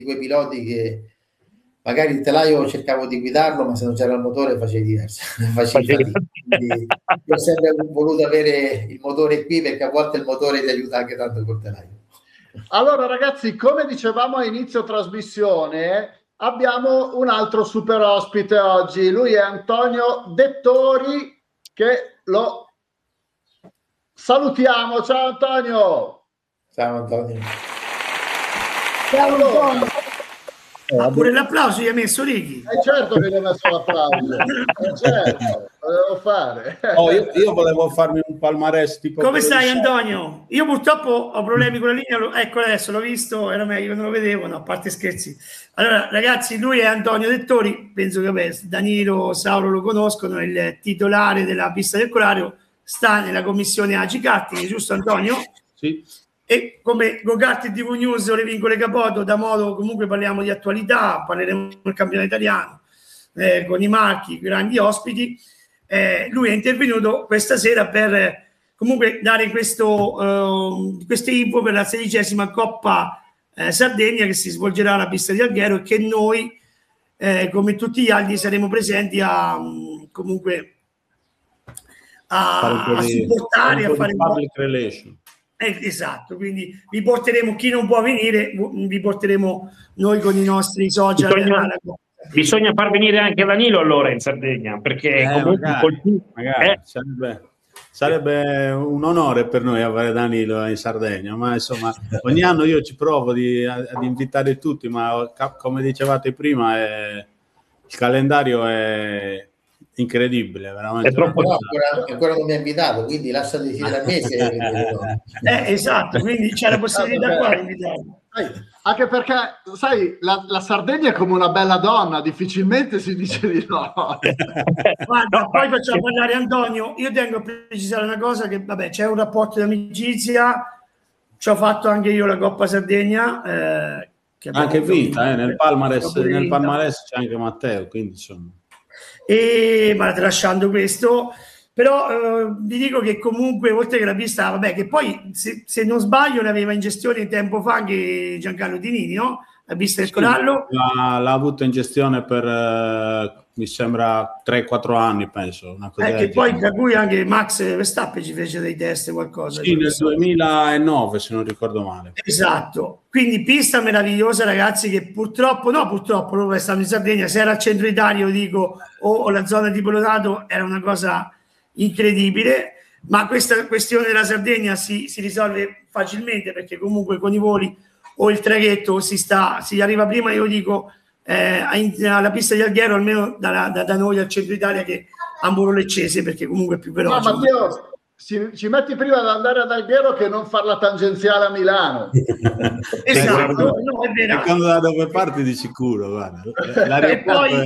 quei piloti che magari il telaio cercavo di guidarlo, ma se non c'era il motore facevi diverso, facevi fatica. Quindi io ho sempre voluto avere il motore qui, perché a volte il motore ti aiuta anche tanto col telaio. Allora ragazzi, come dicevamo a inizio trasmissione, abbiamo un altro super ospite oggi. Lui è Antonio Dettori, che lo salutiamo. Ciao Antonio! Ciao Antonio! Ciao Antonio! Pure l'applauso gli ha messo Righi. Certo che gli ha messo l'applauso. Certo, lo devo fare. Io volevo farmi un palmarès tipo. Come stai Antonio? Io purtroppo ho problemi con la linea, ecco adesso l'ho visto, era meglio che non lo vedevo, no, a parte scherzi. Allora ragazzi, lui è Antonio Dettori, penso che vabbè, Danilo, Sauro lo conoscono, è il titolare della pista del Colario, sta nella commissione AGI Karting, giusto Antonio? Sì. E come Go-Kart TV News, le vincole Capoto, da modo comunque parliamo di attualità, parleremo del campionato italiano, con i marchi, grandi ospiti. Lui è intervenuto questa sera per comunque dare queste info per la 16ª Coppa Sardegna, che si svolgerà alla pista di Alghero, e che noi, come tutti gli altri, saremo presenti a supportare, a fare public relation. Esatto, quindi vi porteremo, chi non può venire, vi porteremo noi con i nostri social. Bisogna far venire anche Danilo allora in Sardegna, perché comunque magari sarebbe un onore per noi avere Danilo in Sardegna, ma insomma ogni anno io ci provo ad invitare tutti, ma come dicevate prima il calendario è incredibile, veramente. È troppo ancora non mi ha invitato, quindi lascia decidere a me. Esatto, quindi c'è la possibilità qua di invitarlo. Anche perché, sai, la Sardegna è come una bella donna, difficilmente si dice di no. Guarda, poi facciamo parlare Antonio. Io tengo a precisare una cosa, che vabbè, c'è un rapporto di amicizia, ci ho fatto anche io la Coppa Sardegna. Anche vinta, nel palmarès c'è anche Matteo, quindi insomma. Ma tralasciando questo, però vi dico che comunque, oltre che la pista, vabbè, che poi se non sbaglio l'aveva in gestione tempo fa anche Giancarlo Tinini, no? La pista del Corallo l'ha avuto in gestione per mi sembra 3-4 anni, penso, una cosa che poi da cui anche Max Verstappen ci fece dei test, qualcosa. Sì, nel 2009 se non ricordo male. Esatto, quindi pista meravigliosa ragazzi, che purtroppo loro stanno in Sardegna, se era al centro Italia dico, o la zona di Polonato, era una cosa incredibile, ma questa questione della Sardegna si risolve facilmente, perché comunque con i voli o il traghetto si arriva prima, io dico, alla pista di Alghero, almeno da noi al centro Italia, che a Muro Leccese, perché comunque è più veloce. No, Matteo, ci metti prima ad andare ad Alghero che non far la tangenziale a Milano. Esatto, no, è vero. E quando da dove parti di sicuro, guarda. E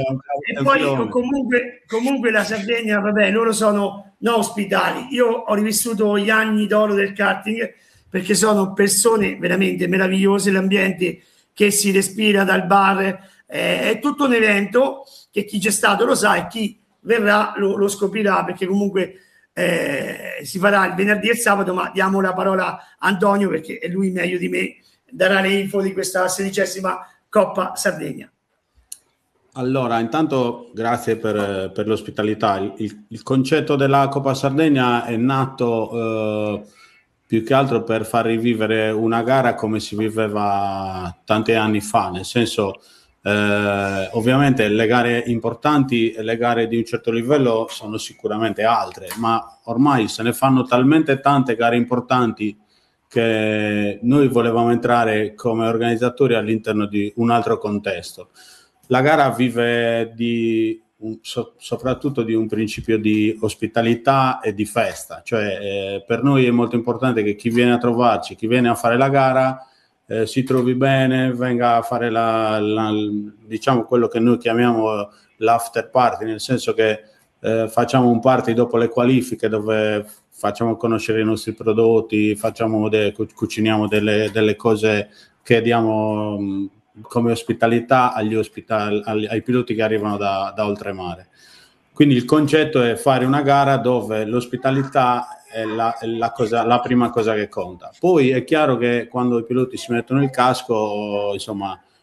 poi comunque la Sardegna, vabbè, loro sono ospitali. Io ho rivissuto gli anni d'oro del karting, perché sono persone veramente meravigliose, l'ambiente che si respira dal bar, è tutto un evento che chi c'è stato lo sa, e chi verrà lo scoprirà, perché comunque si farà il venerdì e il sabato, ma diamo la parola a Antonio, perché è lui meglio di me, darà le info di questa 16ª Coppa Sardegna. Allora, intanto grazie per l'ospitalità. Il concetto della Coppa Sardegna è nato più che altro per far rivivere una gara come si viveva tanti anni fa, nel senso, ovviamente le gare importanti e le gare di un certo livello sono sicuramente altre, ma ormai se ne fanno talmente tante gare importanti che noi volevamo entrare come organizzatori all'interno di un altro contesto. La gara vive soprattutto di un principio di ospitalità e di festa, cioè per noi è molto importante che chi viene a trovarci, chi viene a fare la gara, si trovi bene, venga a fare diciamo quello che noi chiamiamo l'after party, nel senso che facciamo un party dopo le qualifiche dove facciamo conoscere i nostri prodotti, cuciniamo delle cose che diamo come ospitalità ai piloti che arrivano da oltremare. Quindi il concetto è fare una gara dove l'ospitalità è la prima cosa che conta. Poi è chiaro che quando i piloti si mettono il casco, insomma,